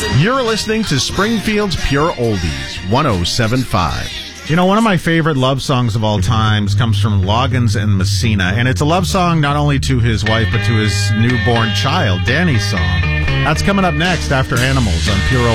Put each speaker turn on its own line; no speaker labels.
You're listening to Springfield's Pure Oldies, 107.5.
You know, one of my favorite love songs of all times comes from Loggins and Messina, and it's a love song not only to his wife, but to his newborn child, Danny's song. That's coming up next after Animals on Pure Oldies.